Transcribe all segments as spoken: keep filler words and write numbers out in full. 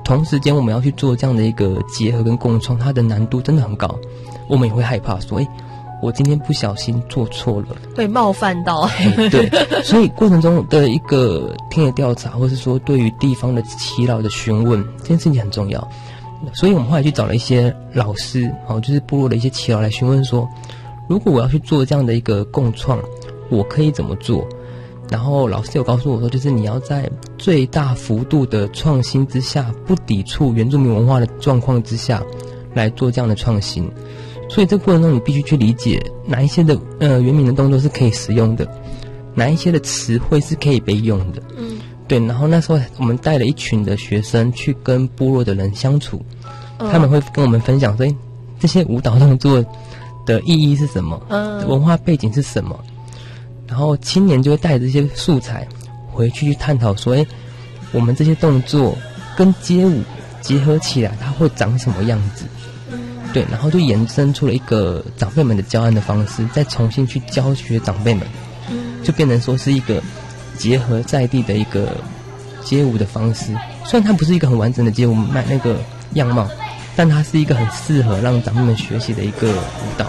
同时间我们要去做这样的一个结合跟共创，它的难度真的很高，我们也会害怕说，哎，我今天不小心做错了， 被冒犯到。 对，所以过程中的一个田野调查，或是说对于地方的耆老的询问，这件事情很重要。所以我们后来去找了一些老师，哦，就是部落的一些耆老来询问说，如果我要去做这样的一个共创，我可以怎么做？然后老师有告诉我说，就是你要在最大幅度的创新之下，不抵触原住民文化的状况之下来做这样的创新。所以这个过程中，你必须去理解哪一些的呃原民的动作是可以使用的，哪一些的词汇是可以被用的。嗯，对。然后那时候我们带了一群的学生去跟部落的人相处，嗯、他们会跟我们分享说，这些舞蹈动作的意义是什么，嗯，文化背景是什么。然后青年就会带着这些素材回去去探讨说，哎，我们这些动作跟街舞结合起来，它会长什么样子？对，然后就延伸出了一个长辈们的教案的方式，再重新去教学长辈们，就变成说是一个结合在地的一个街舞的方式。虽然它不是一个很完整的街舞卖那个样貌，但它是一个很适合让长辈们学习的一个舞蹈。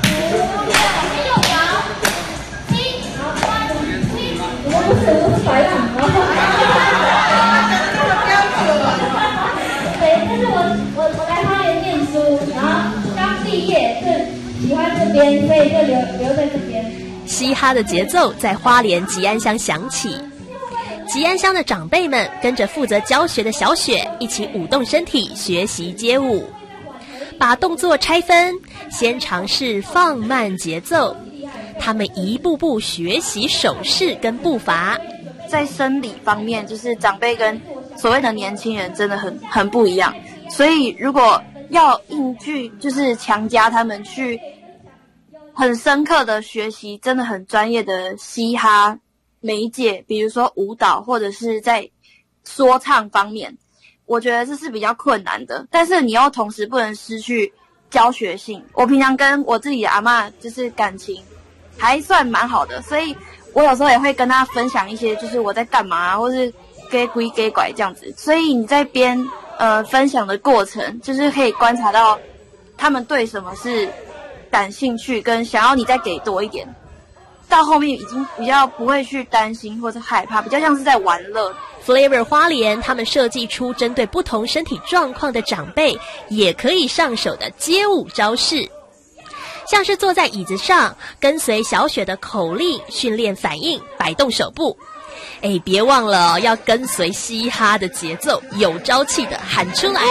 所以就留留在这边。 嘻哈的节奏在花莲吉安乡响起，吉安乡的长辈们跟着负责教学的小雪一起舞动身体学习街舞，把动作拆分，先尝试放慢节奏，他们一步步学习手势跟步伐。 在生理方面，就是长辈跟所谓的年轻人真的很很不一样，所以如果要硬去就是强加他们去很深刻的学习真的很专业的嘻哈媒介，比如说舞蹈或者是在说唱方面，我觉得这是比较困难的，但是你又同时不能失去教学性。我平常跟我自己的阿嬷就是感情还算蛮好的，所以我有时候也会跟她分享一些就是我在干嘛，或是给鬼给拐这样子，所以你在边呃分享的过程，就是可以观察到他们对什么是感兴趣，跟想要你再给多一点，到后面已经比较不会去担心或者害怕，比较像是在玩乐。 Flavor 花莲他们设计出针对不同身体状况的长辈也可以上手的街舞招式，像是坐在椅子上跟随小雪的口令训练反应，摆动手部。哎，别忘了哦，要跟随嘻哈的节奏，有朝气的喊出来。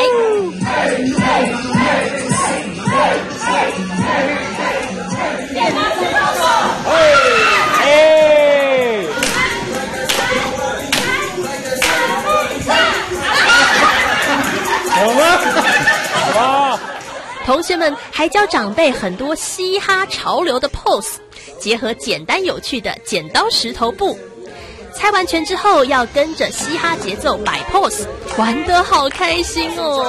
有吗？哇！ 同学们还教长辈很多嘻哈潮流的 pose， 结合简单有趣的剪刀石头布。猜完拳之后要跟着嘻哈节奏摆 pose， 玩得好开心哦。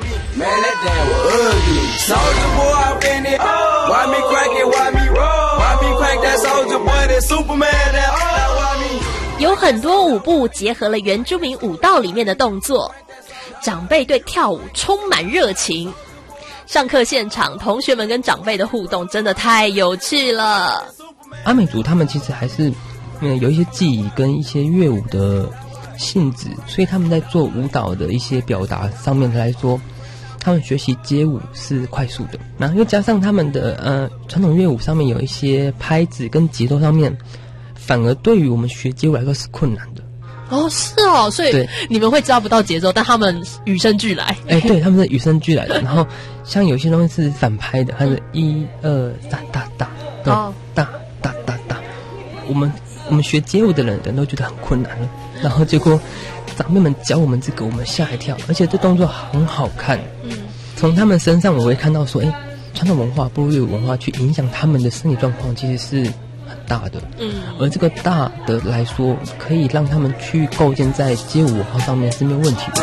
有很多舞步结合了原住民舞蹈里面的动作，长辈对跳舞充满热情。上课现场，同学们跟长辈的互动真的太有趣了。 阿美族他们其实还是嗯，有一些记忆跟一些乐舞的性质，所以他们在做舞蹈的一些表达上面来说，他们学习街舞是快速的，然后又加上他们的呃传统乐舞上面有一些拍子跟节奏上面，反而对于我们学街舞来说是困难的。 哦，是哦，所以你们会抓不到节奏，但他们与生俱来。 哎，对，他们是与生俱来的。然后像有些东西是反拍的，它是一二哒哒哒，哦，哒哒哒哒，我们。我们学街舞的人人都觉得很困难了，然后结果长辈们教我们这个，我们吓一跳，而且这动作很好看。嗯，从他们身上我会看到说，哎，传统文化、部落乐舞文化去影响他们的身体状况，其实是很大的。嗯，而这个大的来说，可以让他们去构建在街舞文化上面是没有问题的。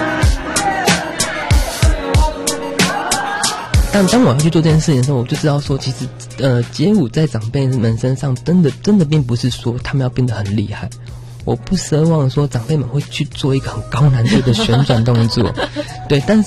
但当我要去做这件事情的时候，我就知道说，其实呃，街舞在长辈们身上真的真的并不是说他们要变得很厉害， 我不奢望说长辈们会去做一个很高难度的旋转动作，对，但是